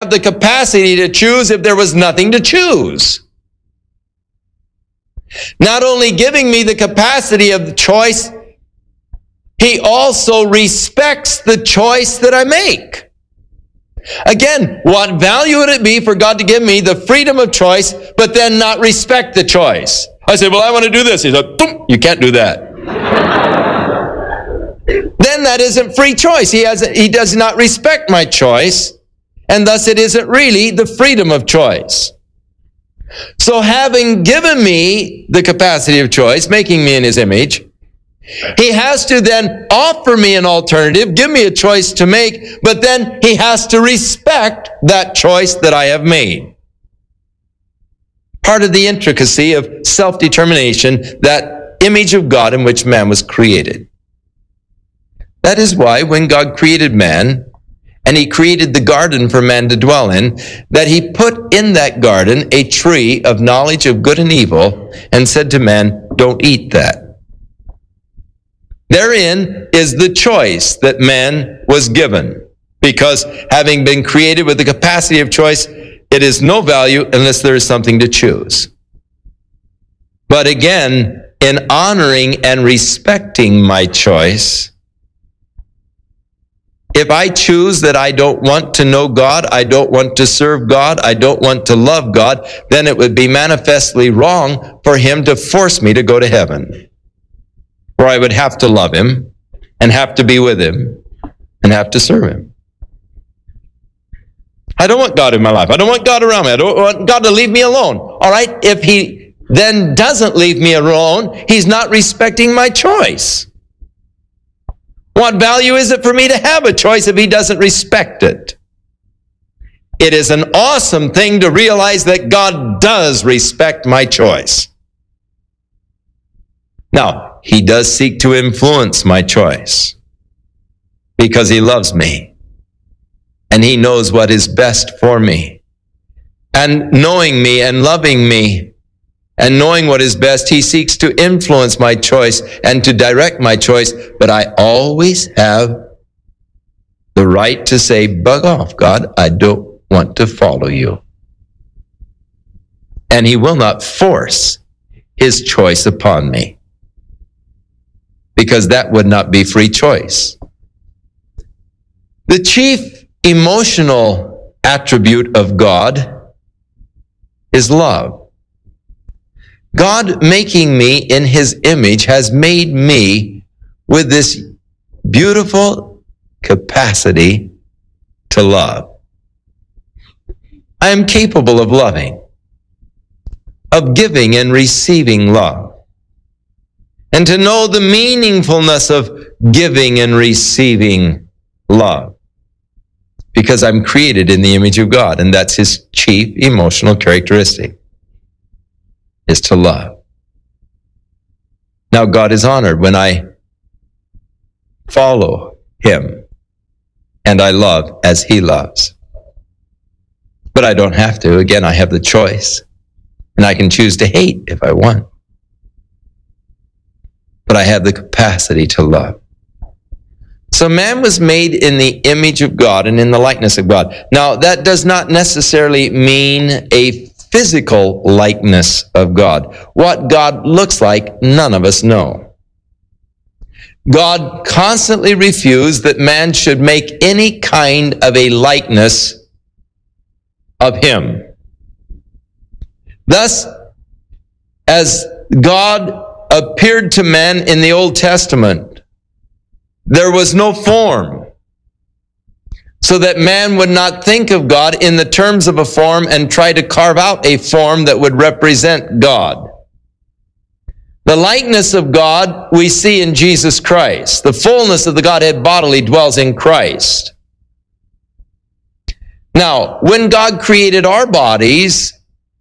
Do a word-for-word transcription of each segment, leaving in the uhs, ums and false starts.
have the capacity to choose if there was nothing to choose. Not only giving me the capacity of choice, he also respects the choice that I make. Again, what value would it be for God to give me the freedom of choice, but then not respect the choice? I say, well, I want to do this. He said, you can't do that. Then that isn't free choice. He has, he does not respect my choice, and thus it isn't really the freedom of choice. So having given me the capacity of choice, making me in his image, he has to then offer me an alternative, give me a choice to make, but then he has to respect that choice that I have made. Part of the intricacy of self-determination, that image of God in which man was created. That is why when God created man, and he created the garden for man to dwell in, that he put in that garden a tree of knowledge of good and evil, and said to man, don't eat that. Therein is the choice that man was given, because having been created with the capacity of choice, it is no value unless there is something to choose. But again, in honoring and respecting my choice, if I choose that I don't want to know God, I don't want to serve God, I don't want to love God, then it would be manifestly wrong for him to force me to go to heaven, where I would have to love him and have to be with him and have to serve him. I don't want God in my life. I don't want God around me. I don't want God to leave me alone. All right, if he then doesn't leave me alone, he's not respecting my choice. What value is it for me to have a choice if he doesn't respect it? It is an awesome thing to realize that God does respect my choice. Now, he does seek to influence my choice because he loves me and he knows what is best for me. And knowing me and loving me and knowing what is best, he seeks to influence my choice and to direct my choice, but I always have the right to say, bug off, God, I don't want to follow you. And he will not force his choice upon me, because that would not be free choice. The chief emotional attribute of God is love. God, making me in his image, has made me with this beautiful capacity to love. I am capable of loving, of giving and receiving love, and to know the meaningfulness of giving and receiving love, because I'm created in the image of God, and that's his chief emotional characteristic, is to love. Now, God is honored when I follow him and I love as he loves. But I don't have to. Again, I have the choice, and I can choose to hate if I want. But I have the capacity to love. So man was made in the image of God and in the likeness of God. Now, that does not necessarily mean a physical likeness of God. What God looks like, none of us know. God constantly refused that man should make any kind of a likeness of him. Thus, as God appeared to men in the Old Testament, there was no form, so that man would not think of God in the terms of a form and try to carve out a form that would represent God. The likeness of God we see in Jesus Christ. The fullness of the Godhead bodily dwells in Christ. Now, when God created our bodies,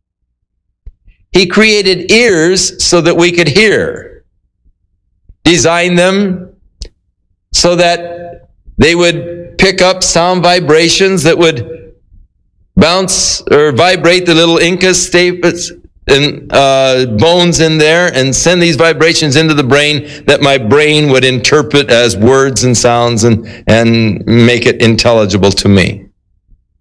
he created ears so that we could hear. Designed them so that they would pick up sound vibrations that would bounce or vibrate the little incus stapes and uh, bones in there, and send these vibrations into the brain that my brain would interpret as words and sounds and, and make it intelligible to me.